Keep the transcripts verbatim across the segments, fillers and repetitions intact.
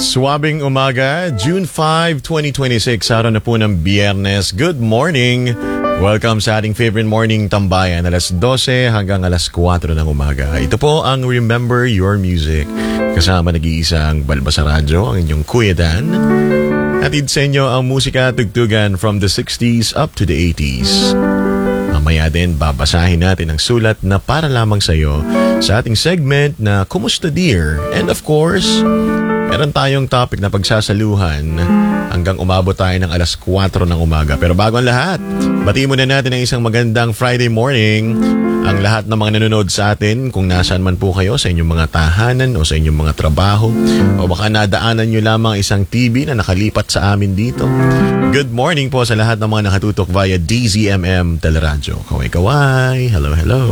Swabing umaga, June fifth, twenty twenty-six, araw na po ng Biyernes. Good morning! Welcome sa ating favorite morning tambayan, alas dose hanggang alas kwatro ng umaga. Ito po ang Remember Your Music. Kasama nag-iisang Balbasa Radyo, ang inyong Kuya Dan. Hatid sa inyo ang musika tugtugan from the sixties up to the eighties. Mamaya din babasahin natin ang sulat na para lamang sa iyo sa ating segment na Kumusta Dear? And of course, meron tayong topic na pagsasaluhan hanggang umabot tayo ng alas kwatro ng umaga. Pero bago ang lahat, batiin muna natin ang isang magandang Friday morning. Ang lahat ng mga nanonood sa atin, kung nasaan man po kayo, sa inyong mga tahanan o sa inyong mga trabaho, o baka nadaanan nyo lamang isang T V na nakalipat sa amin dito. Good morning po sa lahat ng mga nakatutok via D Z M M Teleradyo. Kaway-kaway, hello, hello.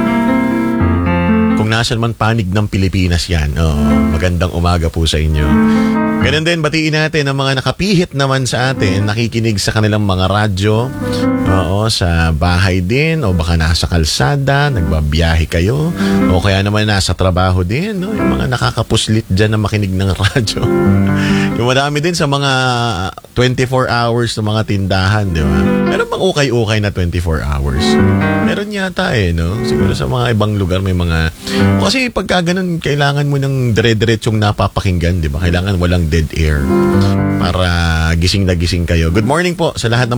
Kung nasaan man panig ng Pilipinas yan, oh, magandang umaga po sa inyo. Ganun din, batiin natin ang mga nakapihit naman sa atin, nakikinig sa kanilang mga radyo, oo, sa bahay din, o baka nasa kalsada, nagbabiyahe kayo, o kaya naman nasa trabaho din, no? Yung mga nakakapuslit dyan na makinig ng radyo. Yung madami din sa mga twenty-four hours ng mga tindahan, di ba? Meron bang ukay-ukay na twenty-four hours? Meron yata eh, no? Siguro sa mga ibang lugar may mga... Kasi pagka ganun, kailangan mo ng dire-diretsyong napapakinggan, di ba? Kailangan walang dead air para gising na gising kayo. Good morning po sa lahat ng